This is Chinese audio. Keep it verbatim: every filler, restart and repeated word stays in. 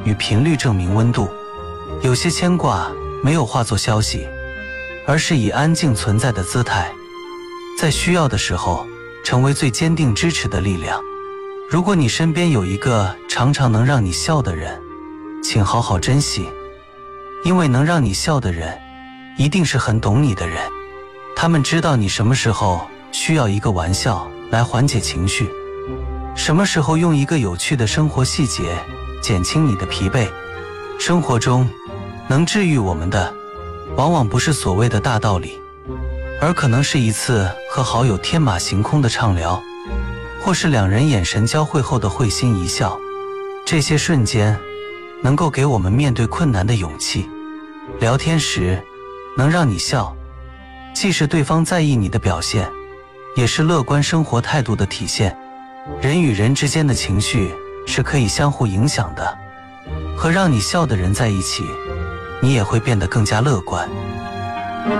与频率证明温度。有些牵挂没有化作消息，而是以安静存在的姿态，在需要的时候成为最坚定支持的力量。如果你身边有一个常常能让你笑的人，请好好珍惜，因为能让你笑的人一定是很懂你的人，他们知道你什么时候需要一个玩笑来缓解情绪，什么时候用一个有趣的生活细节减轻你的疲惫。生活中能治愈我们的往往不是所谓的大道理，而可能是一次和好友天马行空的畅聊，或是两人眼神交汇后的会心一笑。这些瞬间能够给我们面对困难的勇气。聊天时能让你笑，既是对方在意你的表现，也是乐观生活态度的体现。人与人之间的情绪是可以相互影响的，和让你笑的人在一起，你也会变得更加乐观。